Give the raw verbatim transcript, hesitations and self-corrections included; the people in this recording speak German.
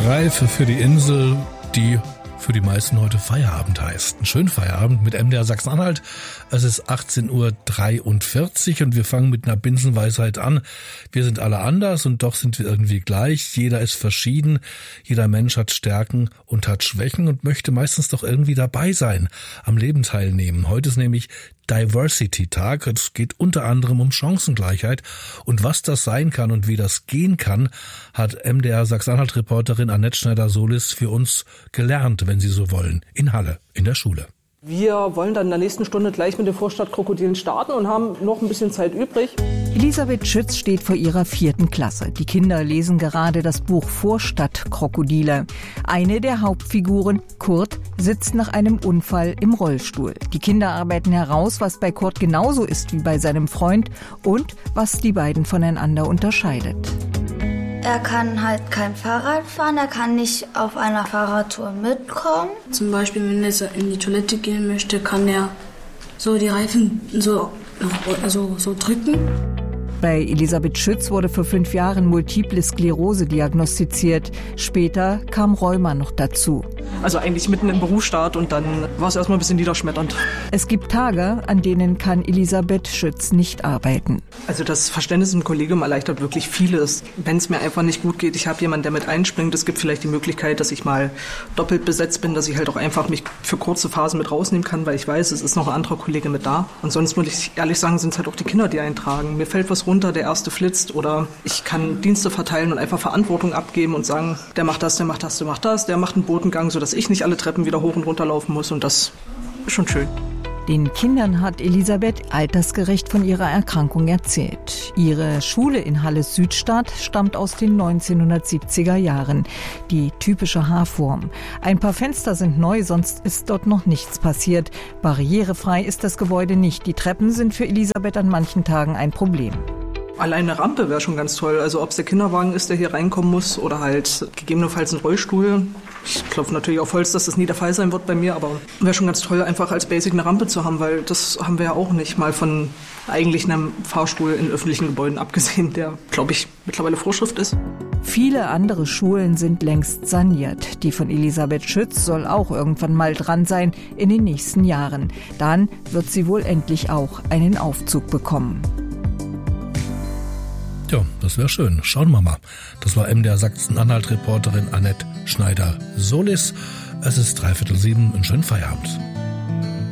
Reife für die Insel, die für die meisten heute Feierabend heißt. Ein schönen Feierabend mit M D R Sachsen-Anhalt. Es ist achtzehn Uhr dreiundvierzig und wir fangen mit einer Binsenweisheit an. Wir sind alle anders und doch sind wir irgendwie gleich. Jeder ist verschieden. Jeder Mensch hat Stärken und hat Schwächen und möchte meistens doch irgendwie dabei sein, am Leben teilnehmen. Heute ist nämlich Diversity-Tag. Es geht unter anderem um Chancengleichheit. Und was das sein kann und wie das gehen kann, hat M D R Sachsen-Anhalt-Reporterin Annette Schneider-Solis für uns gelernt, wenn Sie so wollen, in Halle, in der Schule. Wir wollen dann in der nächsten Stunde gleich mit den Vorstadtkrokodilen starten und haben noch ein bisschen Zeit übrig. Elisabeth Schütz steht vor ihrer vierten Klasse. Die Kinder lesen gerade das Buch Vorstadtkrokodile. Eine der Hauptfiguren, Kurt, sitzt nach einem Unfall im Rollstuhl. Die Kinder arbeiten heraus, was bei Kurt genauso ist wie bei seinem Freund und was die beiden voneinander unterscheidet. Er kann halt kein Fahrrad fahren, er kann nicht auf einer Fahrradtour mitkommen. Zum Beispiel, wenn er in die Toilette gehen möchte, kann er so die Reifen so, also so drücken. Bei Elisabeth Schütz wurde vor fünf Jahren Multiple Sklerose diagnostiziert. Später kam Rheuma noch dazu. Also eigentlich mitten im Berufsstart und dann war es erstmal ein bisschen niederschmetternd. Es gibt Tage, an denen kann Elisabeth Schütz nicht arbeiten. Also das Verständnis im Kollegium erleichtert wirklich vieles. Wenn es mir einfach nicht gut geht, ich habe jemanden, der mit einspringt. Es gibt vielleicht die Möglichkeit, dass ich mal doppelt besetzt bin, dass ich halt auch einfach mich für kurze Phasen mit rausnehmen kann, weil ich weiß, es ist noch ein anderer Kollege mit da. Und sonst muss ich ehrlich sagen, sind es halt auch die Kinder, die eintragen. Mir fällt was runter, der erste flitzt oder ich kann Dienste verteilen und einfach Verantwortung abgeben und sagen, der macht das, der macht das, der macht das, der macht einen Botengang, sodass ich nicht alle Treppen wieder hoch und runter laufen muss und das ist schon schön. Den Kindern hat Elisabeth altersgerecht von ihrer Erkrankung erzählt. Ihre Schule in Halle-Südstadt stammt aus den neunzehnhundertsiebziger Jahren. Die typische Haarform. Ein paar Fenster sind neu, sonst ist dort noch nichts passiert. Barrierefrei ist das Gebäude nicht. Die Treppen sind für Elisabeth an manchen Tagen ein Problem. Allein eine Rampe wäre schon ganz toll. Also ob es der Kinderwagen ist, der hier reinkommen muss oder halt gegebenenfalls ein Rollstuhl. Ich klopfe natürlich auf Holz, dass das nie der Fall sein wird bei mir, aber wäre schon ganz toll, einfach als Basic eine Rampe zu haben, weil das haben wir ja auch nicht, mal von eigentlich einem Fahrstuhl in öffentlichen Gebäuden abgesehen, der, glaube ich, mittlerweile Vorschrift ist. Viele andere Schulen sind längst saniert. Die von Elisabeth Schütz soll auch irgendwann mal dran sein, in den nächsten Jahren. Dann wird sie wohl endlich auch einen Aufzug bekommen. Ja, das wäre schön. Schauen wir mal. Das war M D R Sachsen-Anhalt-Reporterin Annette Schneider-Solis. Es ist dreiviertel sieben. Einen schönen Feierabend.